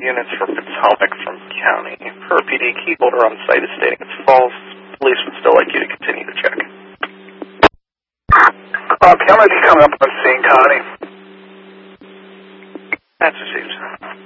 units for Potomac from county. Per PD, key holder on site is stating it's false. Police would still like you to continue the check. Kennedy coming up on scene, Connie. That's received.